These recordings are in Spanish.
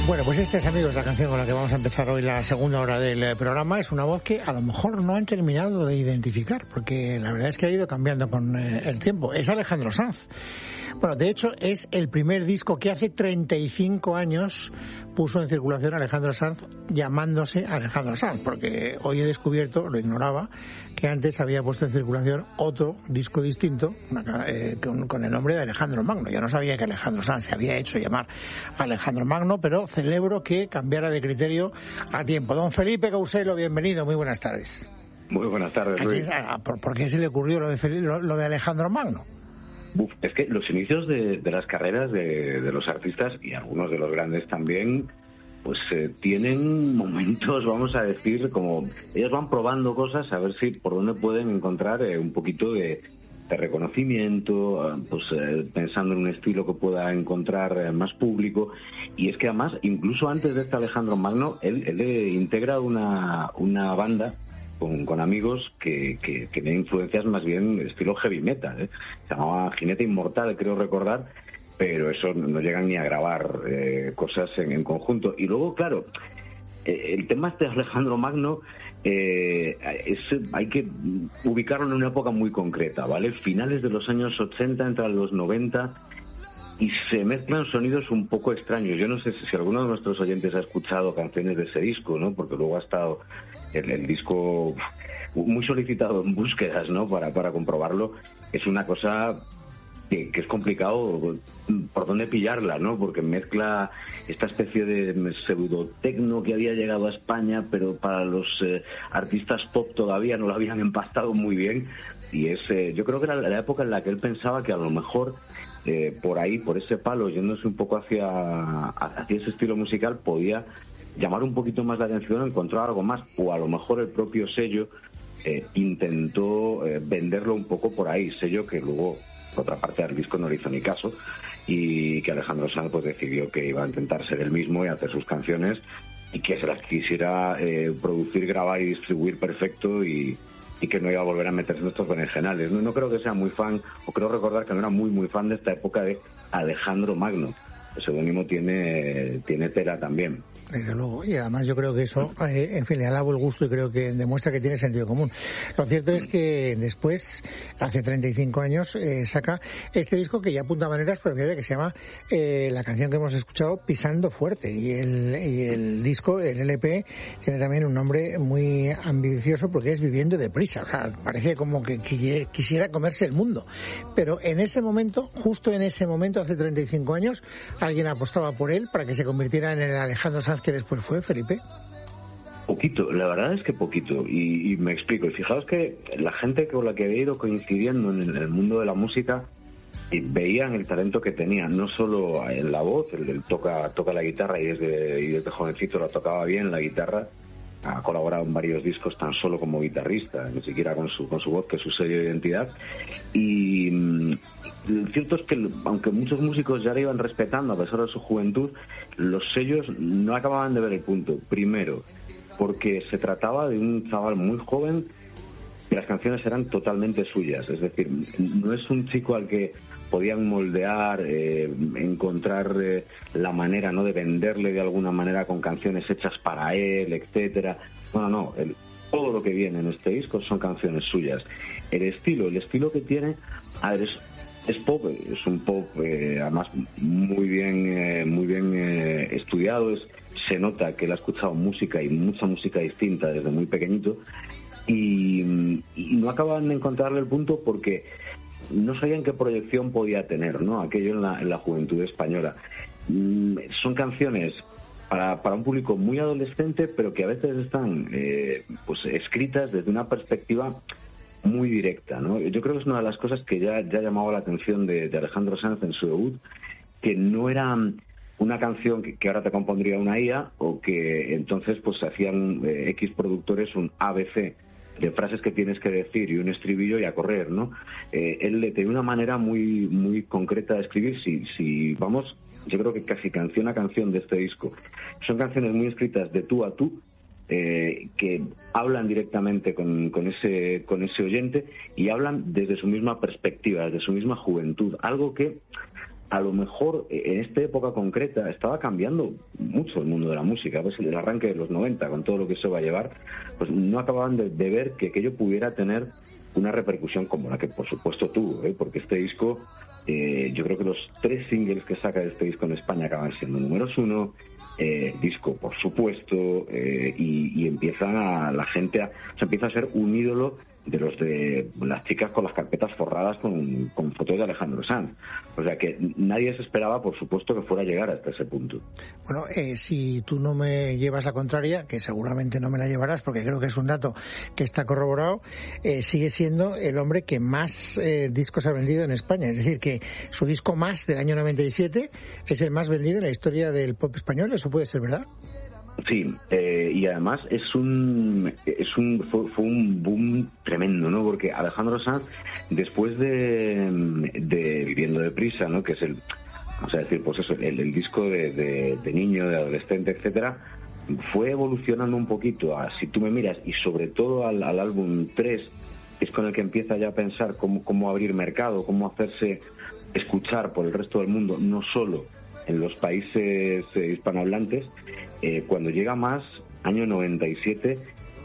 Bueno, pues esta es, amigos, la canción con la que vamos a empezar hoy la segunda hora del programa. Es una voz que a lo mejor no han terminado de identificar, porque la verdad es que ha ido cambiando con el tiempo. Es Alejandro Sanz. Bueno, de hecho, es el primer disco que hace 35 años puso en circulación Alejandro Sanz, llamándose Alejandro Sanz, porque hoy he descubierto, lo ignoraba, que antes había puesto en circulación otro disco distinto con el nombre de Alejandro Magno. Yo no sabía que Alejandro Sanz se había hecho llamar Alejandro Magno, pero celebro que cambiara de criterio a tiempo. Don Felipe Couselo, bienvenido, muy buenas tardes. Muy buenas tardes, Luis. ¿Por qué se le ocurrió lo de Alejandro Magno? Es que los inicios de las carreras de los artistas, y algunos de los grandes también, pues tienen momentos, vamos a decir, como ellos van probando cosas a ver si por dónde pueden encontrar un poquito de reconocimiento, pues pensando en un estilo que pueda encontrar más público. Y es que además, incluso antes de este Alejandro Magno, él integra una banda con amigos que tienen influencias más bien estilo heavy metal, ¿eh? Se llamaba Jinete Inmortal, creo recordar, pero eso no llegan ni a grabar cosas en conjunto. Y luego, claro, el tema de Alejandro Magno hay que ubicarlo en una época muy concreta, ¿vale? Finales de los años 80, entre los 90, y se mezclan sonidos un poco extraños. Yo no sé si alguno de nuestros oyentes ha escuchado canciones de ese disco, ¿no? Porque luego ha estado el disco muy solicitado en búsquedas, ¿no? Para comprobarlo. Es una cosa que es complicado por dónde pillarla, ¿no? Porque mezcla esta especie de pseudotecno que había llegado a España, pero para los artistas pop todavía no lo habían empastado muy bien. Y yo creo que era la época en la que él pensaba que a lo mejor por ahí, por ese palo, yéndose un poco hacia ese estilo musical, podía llamar un poquito más la atención, encontrar algo más, o a lo mejor el propio sello intentó venderlo un poco por ahí, sello que luego, por otra parte, al disco no le hizo ni caso, y que Alejandro Sanz pues decidió que iba a intentar ser él mismo y hacer sus canciones, y que se las quisiera producir, grabar y distribuir perfecto, y que no iba a volver a meterse en estos berenjenales. No creo que sea muy fan, o creo recordar que no era muy fan de esta época de Alejandro Magno. El seudónimo tiene tela también. Desde luego, y además yo creo que eso, en fin, le alabo el gusto y creo que demuestra que tiene sentido común. Lo cierto es que después, hace 35 años, saca este disco que ya apunta maneras, pero fíjate que se llama, la canción que hemos escuchado, Pisando Fuerte, y el disco, el LP, tiene también un nombre muy ambicioso porque es Viviendo Deprisa. O sea, parece como que quisiera comerse el mundo. Pero en ese momento, justo en ese momento, hace 35 años, alguien apostaba por él para que se convirtiera en el Alejandro Sanz que después fue, Felipe. Poquito, la verdad es que poquito, y me explico. Y fijaos que la gente con la que había ido coincidiendo en el mundo de la música veían el talento que tenía, no solo en la voz, él toca la guitarra y desde jovencito la tocaba bien la guitarra, ha colaborado en varios discos tan solo como guitarrista, ni siquiera con su voz, que es su sello de identidad. Y lo cierto es que, aunque muchos músicos ya le iban respetando a pesar de su juventud, los sellos no acababan de ver el punto. Primero, porque se trataba de un chaval muy joven y las canciones eran totalmente suyas. Es decir, no es un chico al que podían moldear, encontrar la manera, ¿no?, de venderle de alguna manera con canciones hechas para él, etcétera. No. Todo lo que viene en este disco son canciones suyas. El estilo que tiene, es pop, es un pop además muy bien estudiado. Se nota que él ha escuchado música y mucha música distinta desde muy pequeñito, y no acaban de encontrarle el punto porque no sabían qué proyección podía tener, ¿no?, aquello en la juventud española. Son canciones para un público muy adolescente, pero que a veces están pues escritas desde una perspectiva muy directa, ¿no? Yo creo que es una de las cosas que ya llamaba la atención de Alejandro Sanz en su debut, que no era una canción que ahora te compondría una IA, o que entonces pues hacían X productores un ABC de frases que tienes que decir y un estribillo y a correr, ¿no? Él tenía una manera muy concreta de escribir. Si vamos, yo creo que casi canción a canción de este disco son canciones muy escritas de tú a tú, que hablan directamente con ese oyente, y hablan desde su misma perspectiva, desde su misma juventud, algo que a lo mejor en esta época concreta estaba cambiando mucho el mundo de la música. Pues el arranque de los 90, con todo lo que eso va a llevar, pues no acababan de ver que aquello pudiera tener una repercusión como la que por supuesto tuvo, porque este disco, yo creo que los 3 singles que saca de este disco en España acaban siendo números 1, disco por supuesto, y empieza la gente empieza a ser un ídolo de las chicas con las carpetas forradas con fotos de Alejandro Sanz. O sea que nadie se esperaba, por supuesto, que fuera a llegar hasta ese punto. Bueno, si tú no me llevas la contraria, que seguramente no me la llevarás porque creo que es un dato que está corroborado, sigue siendo el hombre que más discos ha vendido en España. Es decir, que su disco Más del año 97 es el más vendido en la historia del pop español. ¿Eso puede ser verdad? Sí, y además fue un boom tremendo, ¿no? Porque Alejandro Sanz, después de Viviendo deprisa, ¿no? Que es vamos a decir, pues eso, el disco de niño, de adolescente, etcétera, fue evolucionando un poquito a Si tú me miras, y sobre todo al álbum 3, que es con el que empieza ya a pensar cómo abrir mercado, cómo hacerse escuchar por el resto del mundo, no solo en los países hispanohablantes. Cuando llega Más, año 97,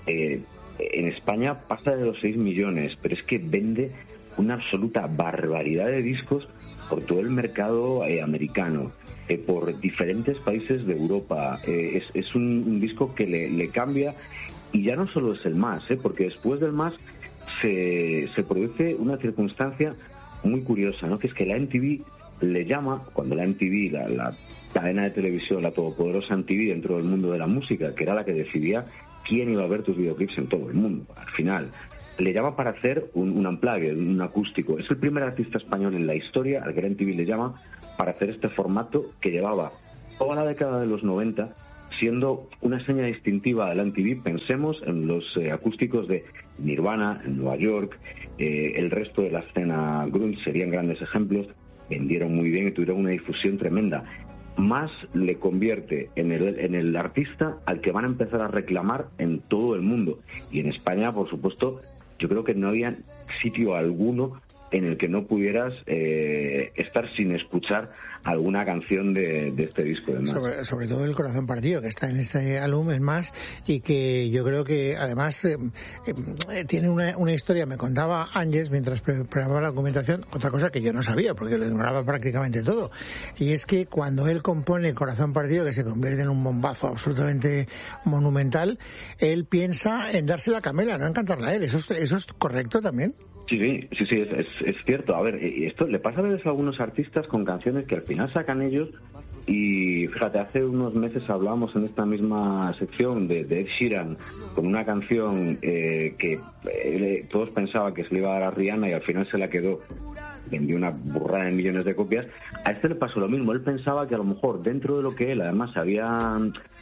en España pasa de los 6 millones, pero es que vende una absoluta barbaridad de discos por todo el mercado americano, por diferentes países de Europa. Es un disco que le cambia, y ya no solo es el Más, porque después del Más se produce una circunstancia muy curiosa, ¿no? Que es que la MTV le llama, cuando la MTV, la cadena de televisión, la todopoderosa MTV dentro del mundo de la música, que era la que decidía quién iba a ver tus videoclips en todo el mundo, al final, le llama para hacer un unplugged, un acústico. Es el primer artista español en la historia al que la MTV le llama para hacer este formato que llevaba toda la década de los 90 siendo una seña distintiva de la MTV. Pensemos en los acústicos de Nirvana en Nueva York, el resto de la escena grunge serían grandes ejemplos. Vendieron muy bien y tuvieron una difusión tremenda. Más le convierte en el artista al que van a empezar a reclamar en todo el mundo. Y en España, por supuesto, yo creo que no había sitio alguno en el que no pudieras estar sin escuchar alguna canción de este disco de Más. Sobre todo El corazón partido, que está en este álbum, es Más, y que yo creo que además tiene una historia. Me contaba Ángeles mientras preparaba la documentación, otra cosa que yo no sabía porque lo ignoraba prácticamente todo, y es que cuando él compone El corazón partido, que se convierte en un bombazo absolutamente monumental, él piensa en dársela a Camela, no en cantarla a él. ¿Eso es correcto también? Sí, es cierto. A ver, esto le pasa a veces a algunos artistas con canciones que al final sacan ellos, y fíjate, hace unos meses hablábamos en esta misma sección de Ed Sheeran con una canción que todos pensaban que se le iba a dar a Rihanna y al final se la quedó, vendió una burrada de millones de copias. A este le pasó lo mismo. Él pensaba que a lo mejor dentro de lo que él además había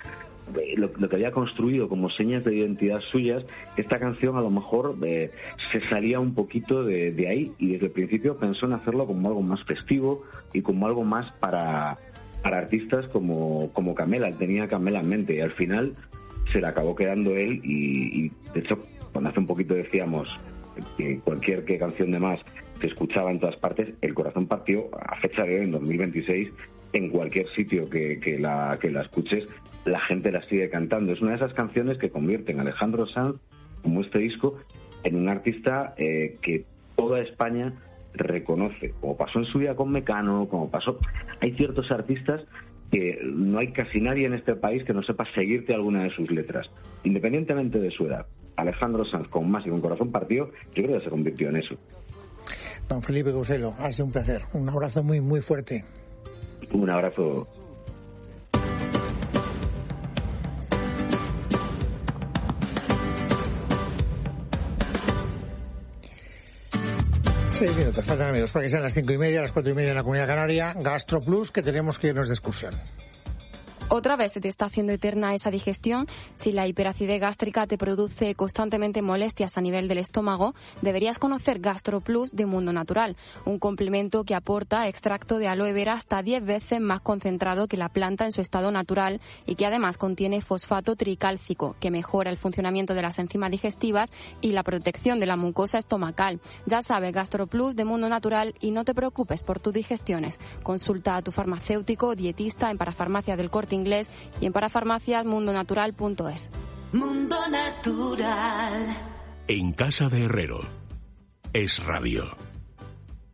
lo que había construido como señas de identidad suyas, esta canción a lo mejor se salía un poquito de ahí, y desde el principio pensó en hacerlo como algo más festivo y como algo más para artistas como Camela. Él tenía a Camela en mente y al final se la acabó quedando él, y de hecho cuando hace un poquito decíamos que cualquier canción de Más se escuchaba en todas partes, El corazón partió a fecha de hoy, en 2026, en cualquier sitio que la escuches, la gente la sigue cantando. Es una de esas canciones que convierten a Alejandro Sanz, como este disco, en un artista que toda España reconoce, como pasó en su vida con Mecano, como pasó. Hay ciertos artistas que no hay casi nadie en este país que no sepa seguirte alguna de sus letras, independientemente de su edad. Alejandro Sanz, con Más y con Corazón partido, yo creo que se convirtió en eso. Don Felipe Couselo, ha sido un placer. Un abrazo muy, muy fuerte. Un abrazo. Seis minutos, faltan, amigos, para que sean las 5:30, las 4:30 en la Comunidad Canaria. Gastro Plus, que tenemos que irnos de excursión. ¿Otra vez se te está haciendo eterna esa digestión? Si la hiperacidez gástrica te produce constantemente molestias a nivel del estómago, deberías conocer GastroPlus de Mundo Natural, un complemento que aporta extracto de aloe vera hasta 10 veces más concentrado que la planta en su estado natural y que además contiene fosfato tricálcico, que mejora el funcionamiento de las enzimas digestivas y la protección de la mucosa estomacal. Ya sabes, GastroPlus de Mundo Natural, y no te preocupes por tus digestiones. Consulta a tu farmacéutico o dietista en Parafarmacias del Corte Inglés y en parafarmaciasmundonatural.es. Mundo Natural. En casa de Herrero. Es Radio.